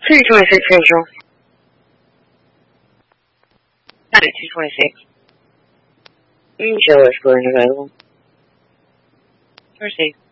326 Central. Not at 226. You can show us going available. Proceed.